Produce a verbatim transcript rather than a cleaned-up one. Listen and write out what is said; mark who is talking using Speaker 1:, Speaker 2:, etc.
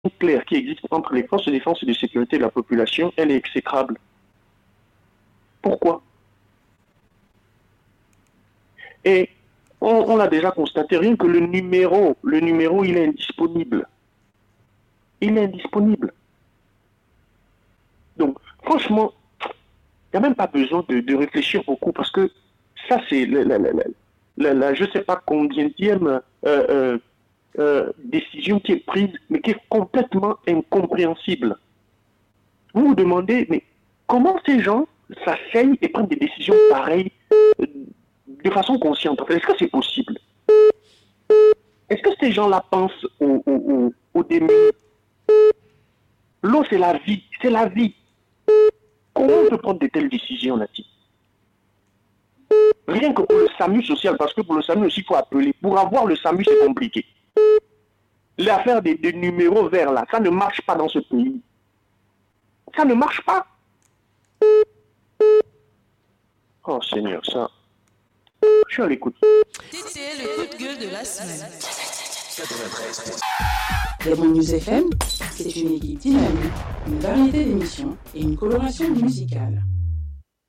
Speaker 1: claire qui existe entre les forces de défense et de sécurité de la population, elle est exécrable. Pourquoi? Et on, on l'a déjà constaté, rien que le numéro, le numéro, il est indisponible. Il est indisponible. Donc, franchement, il n'y a même pas besoin de, de réfléchir beaucoup parce que ça, c'est la, la, la, la, la, je ne sais pas combienième euh, euh, euh, décision qui est prise, mais qui est complètement incompréhensible. Vous vous demandez, mais comment ces gens s'asseyent et prennent des décisions pareilles euh, de façon consciente? En fait, est-ce que c'est possible? Est-ce que ces gens-là pensent au, au, au, au début? L'eau, c'est la vie. C'est la vie. Comment on peut prendre de telles décisions là-dessus? Rien que pour le SAMU social, parce que pour le SAMU aussi, il faut appeler. Pour avoir le SAMU, c'est compliqué. L'affaire des, des numéros verts, là, ça ne marche pas dans ce pays. Ça ne marche pas. Oh Seigneur, ça... Je suis à l'écoute.
Speaker 2: C'était le coup de gueule de la semaine.
Speaker 3: Raymond News F M, c'est une équipe dynamique, une variété d'émissions et une coloration musicale.